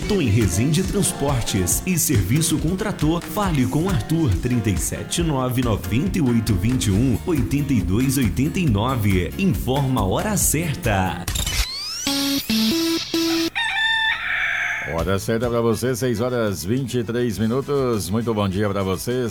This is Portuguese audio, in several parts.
Tom Resende Transportes e Serviço com Trator. Fale com Arthur 379-9821-8289. Informa a hora certa. Hora certa para você, 6h23. Muito bom dia para você,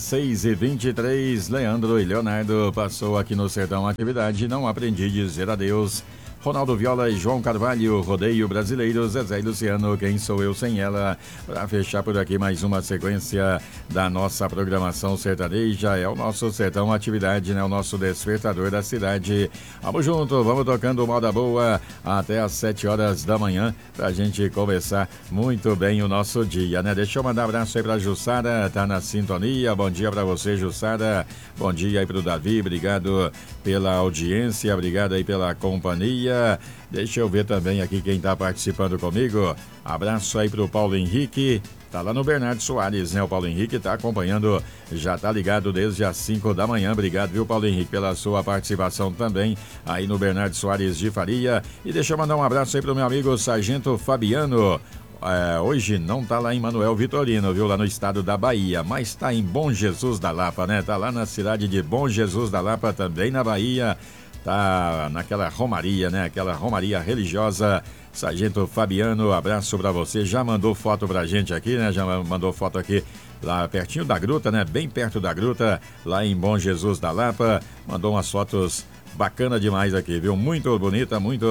6h23. Leandro e Leonardo passou aqui no Sertão Atividade. Não aprendi a dizer adeus. Ronaldo Viola e João Carvalho, Rodeio Brasileiro, Zezé e Luciano, Quem Sou Eu Sem Ela. Para fechar por aqui mais uma sequência da nossa programação sertaneja. É o nosso Sertão Atividade, né? O nosso despertador da cidade. Vamos junto, vamos tocando moda boa até às 7h da manhã pra gente começar muito bem o nosso dia, né? Deixa eu mandar um abraço aí pra Jussara, tá na sintonia. Bom dia pra você, Jussara. Bom dia aí pro Davi, obrigado pela audiência, obrigado aí pela companhia. Deixa eu ver também aqui quem tá participando comigo. Abraço aí pro Paulo Henrique. Tá lá no Bernardo Soares, né? O Paulo Henrique tá acompanhando, já tá ligado desde as 5 da manhã. Obrigado, viu, Paulo Henrique, pela sua participação também aí no Bernardo Soares de Faria. E deixa eu mandar um abraço aí pro meu amigo Sargento Fabiano. Hoje não tá lá em Manuel Vitorino, viu? Lá no estado da Bahia, mas tá em Bom Jesus da Lapa, né? Tá lá na cidade de Bom Jesus da Lapa, também na Bahia. Tá naquela romaria, né? Aquela romaria religiosa. Sargento Fabiano, abraço pra você. Já mandou foto pra gente aqui, né? Já mandou foto aqui lá pertinho da gruta, né? Bem perto da gruta, lá em Bom Jesus da Lapa. Mandou umas fotos bacana demais aqui, viu? Muito bonita, muito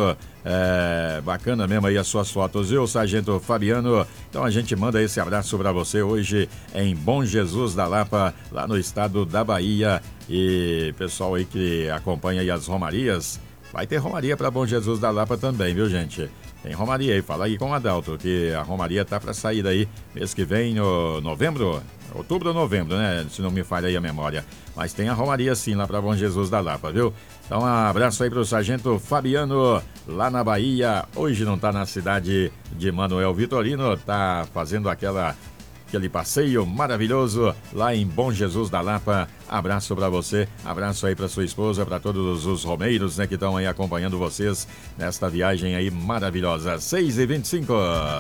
bacana mesmo aí as suas fotos, viu, Sargento Fabiano? Então a gente manda esse abraço pra você hoje em Bom Jesus da Lapa, lá no estado da Bahia. E pessoal aí que acompanha aí as romarias, vai ter romaria pra Bom Jesus da Lapa também, viu, gente? Tem romaria aí, fala aí com o Adalto, que a romaria tá pra sair aí mês que vem, no outubro ou novembro, né? Se não me falha aí a memória. Mas tem a romaria sim lá pra Bom Jesus da Lapa, viu? Então um abraço aí pro Sargento Fabiano, lá na Bahia. Hoje não tá na cidade de Manuel Vitorino, tá fazendo aquele passeio maravilhoso lá em Bom Jesus da Lapa. Abraço pra você, abraço aí pra sua esposa, pra todos os romeiros, né, que estão aí acompanhando vocês nesta viagem aí maravilhosa. 6h25.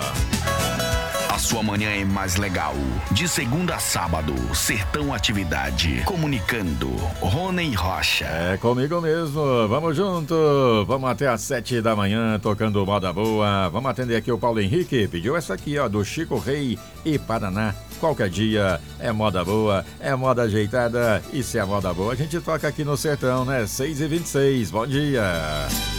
A sua manhã é mais legal. De segunda a sábado, Sertão Atividade. Comunicando, Rony Rocha. É comigo mesmo, vamos junto. Vamos até às 7 da manhã, tocando moda boa. Vamos atender aqui o Paulo Henrique. Pediu essa aqui, ó, do Chico Rei e Paraná. Qualquer dia é moda boa, é moda ajeitada. E se é moda boa, a gente toca aqui no Sertão, né? 6h26, bom dia.